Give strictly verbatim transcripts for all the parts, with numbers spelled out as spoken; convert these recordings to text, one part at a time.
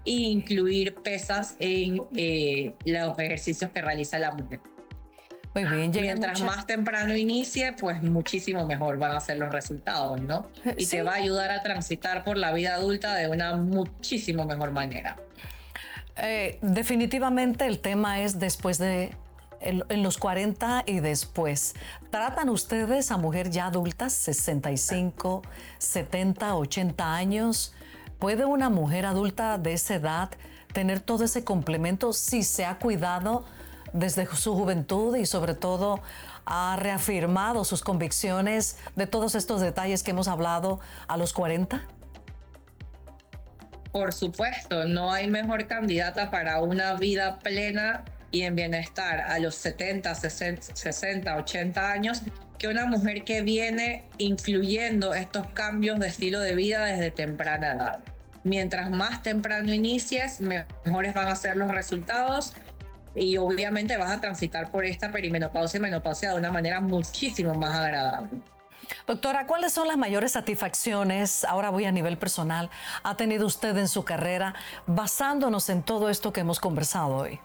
e incluir pesas en eh, los ejercicios que realiza la mujer. Muy bien, Mientras muchas... más temprano inicie, pues muchísimo mejor van a ser los resultados, ¿no? Y Sí. te va a ayudar a transitar por la vida adulta de una muchísimo mejor manera. Eh, definitivamente el tema es después de, en, en los cuarenta y después. ¿Tratan ustedes a mujer ya adultas, sesenta y cinco, setenta, ochenta años? ¿Puede una mujer adulta de esa edad tener todo ese complemento si se ha cuidado desde su juventud y sobre todo ha reafirmado sus convicciones de todos estos detalles que hemos hablado a los cuarenta? Por supuesto, no hay mejor candidata para una vida plena y en bienestar a los setenta, sesenta, ochenta años que una mujer que viene incluyendo estos cambios de estilo de vida desde temprana edad. Mientras más temprano inicies, mejores van a ser los resultados y obviamente vas a transitar por esta perimenopausia y menopausia de una manera muchísimo más agradable. Doctora, ¿cuáles son las mayores satisfacciones, ahora voy a nivel personal, ha tenido usted en su carrera basándonos en todo esto que hemos conversado hoy?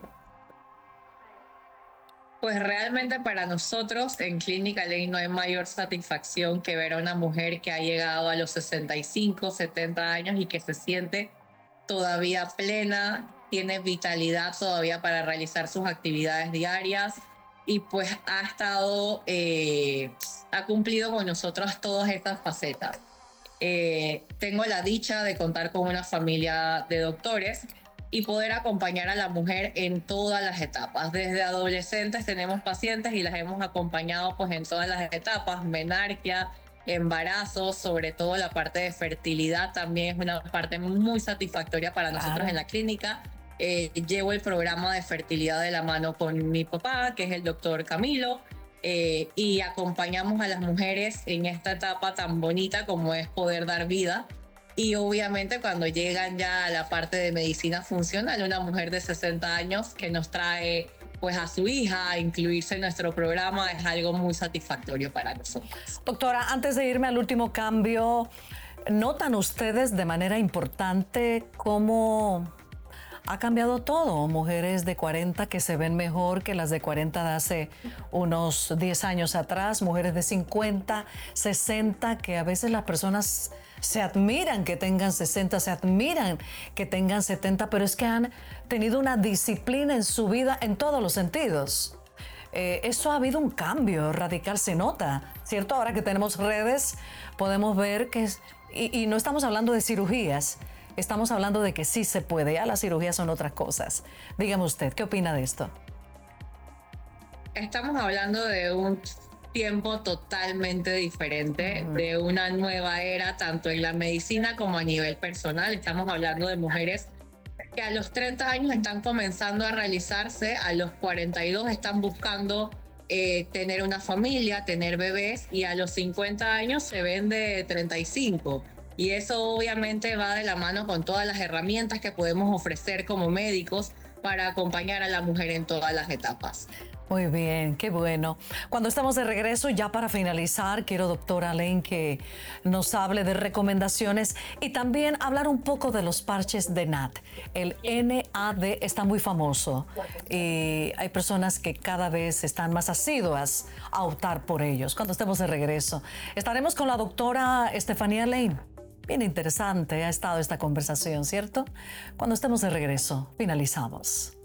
Pues realmente para nosotros en Clínica Lane no hay mayor satisfacción que ver a una mujer que ha llegado a los sesenta y cinco, setenta años y que se siente todavía plena, tiene vitalidad todavía para realizar sus actividades diarias y pues ha estado, eh, ha cumplido con nosotros todas estas facetas. Eh, tengo la dicha de contar con una familia de doctores y poder acompañar a la mujer en todas las etapas. Desde adolescentes tenemos pacientes y las hemos acompañado pues en todas las etapas, menarquia, embarazos, sobre todo la parte de fertilidad también es una parte muy satisfactoria para nosotros Claro. en la clínica. Eh, llevo el programa de fertilidad de la mano con mi papá, que es el doctor Camilo, eh, y acompañamos a las mujeres en esta etapa tan bonita como es poder dar vida. Y obviamente cuando llegan ya a la parte de medicina funcional, una mujer de sesenta años que nos trae pues a su hija a incluirse en nuestro programa es algo muy satisfactorio para nosotros. Doctora, antes de irme al último cambio, ¿notan ustedes de manera importante cómo ha cambiado todo? Mujeres de cuarenta que se ven mejor que las de cuarenta de hace unos diez años atrás, mujeres de cincuenta, sesenta, que a veces las personas se admiran que tengan sesenta, se admiran que tengan setenta, pero es que han tenido una disciplina en su vida en todos los sentidos. Eh, eso ha habido un cambio radical, se nota, ¿cierto? Ahora que tenemos redes, podemos ver que, es, y, y no estamos hablando de cirugías, estamos hablando de que sí se puede, ya las cirugías son otras cosas. Dígame usted, ¿qué opina de esto? Estamos hablando de un tiempo totalmente diferente, uh-huh. de una nueva era, tanto en la medicina como a nivel personal. Estamos hablando de mujeres que a los treinta años están comenzando a realizarse, a los cuarenta y dos están buscando eh, tener una familia, tener bebés, y a los cincuenta años se ven de treinta y cinco. Y eso obviamente va de la mano con todas las herramientas que podemos ofrecer como médicos para acompañar a la mujer en todas las etapas. Muy bien, qué bueno. Cuando estamos de regreso, ya para finalizar, quiero, doctora Lane, que nos hable de recomendaciones y también hablar un poco de los parches de N A D. El N A D está muy famoso y hay personas que cada vez están más asiduas a optar por ellos. Cuando estemos de regreso, estaremos con la doctora Estefanía Lane. Bien interesante ha estado esta conversación, ¿cierto? Cuando estemos de regreso, finalizamos.